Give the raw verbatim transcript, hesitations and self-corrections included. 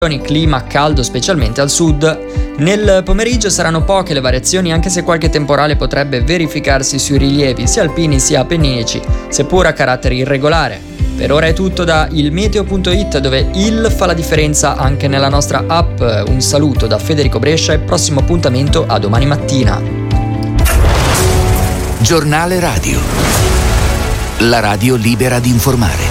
clima caldo specialmente al sud. Nel pomeriggio saranno poche le variazioni, anche se qualche temporale potrebbe verificarsi sui rilievi sia alpini sia appenninici, seppur a carattere irregolare. Per ora è tutto da ilmeteo punto it, dove il fa la differenza anche nella nostra app. Un saluto da Federico Brescia e prossimo appuntamento a domani mattina. Giornale Radio. La radio libera di informare.